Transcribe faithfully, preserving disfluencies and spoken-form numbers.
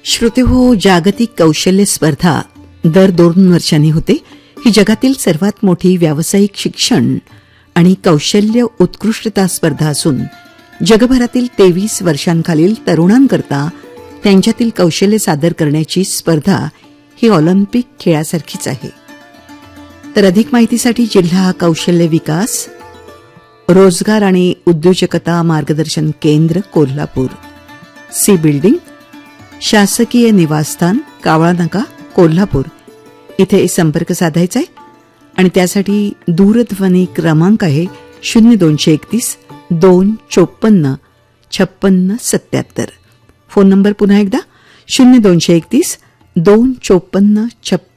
श्रोतेहो, जागतिक कौशल्य स्पर्धा दर दोन वर्षांनी होते. ही जगातील सर्वात मोठी व्यावसायिक शिक्षण आणि कौशल्य उत्कृष्टता स्पर्धा असून जगभरातील तेवीस वर्षांखालील तरुणांकरता त्यांच्यातील कौशल्य सादर करण्याची स्पर्धा ही ऑलिम्पिक खेळासारखीच आहे. तर अधिक माहितीसाठी जिल्हा कौशल्य विकास, रोजगार आणि उद्योजकता मार्गदर्शन केंद्र, कोल्हापूर, सी बिल्डिंग, शासकीय निवासस्थान, कावळानाका, कोल्हापूर इथे संपर्क साधायचा आहे. आणि त्यासाठी दूरध्वनी क्रमांक आहे शून्य दोनशे एकतीस दोन चोपन्न छप्पन्न सत्याहत्तर. फोन नंबर पुन्हा एकदा शून्य दोनशे एकतीस दोन चोपन्न छप्पन्न